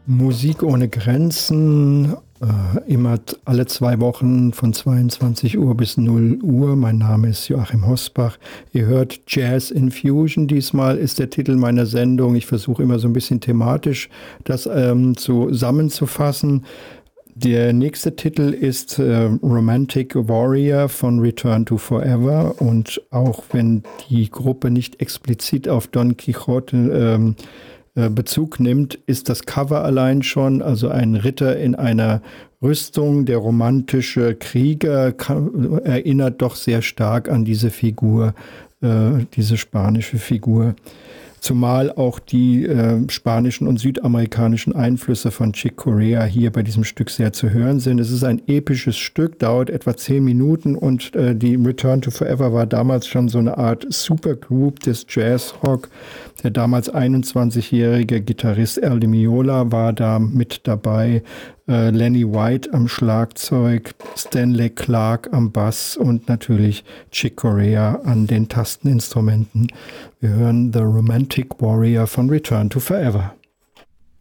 Musik ohne Grenzen, immer alle 2 Wochen von 22 Uhr bis 0 Uhr. Mein Name ist Joachim Hosbach. Ihr hört Jazz Infusion. Diesmal ist der Titel meiner Sendung. Ich versuche immer so ein bisschen thematisch das zusammenzufassen. Der nächste Titel ist Romantic Warrior von Return to Forever. Und auch wenn die Gruppe nicht explizit auf Don Quixote Bezug nimmt, ist das Cover allein schon, also ein Ritter in einer Rüstung, der romantische Krieger, erinnert doch sehr stark an diese Figur, diese spanische Figur. Zumal auch die spanischen und südamerikanischen Einflüsse von Chick Corea hier bei diesem Stück sehr zu hören sind. Es ist ein episches Stück, dauert etwa 10 Minuten und die Return to Forever war damals schon so eine Art Supergroup des Jazzrock. Der damals 21-jährige Gitarrist Al Di Meola war da mit dabei, Lenny White am Schlagzeug, Stanley Clarke am Bass und natürlich Chick Corea an den Tasteninstrumenten. Wir hören The Romantic Warrior von Return to Forever.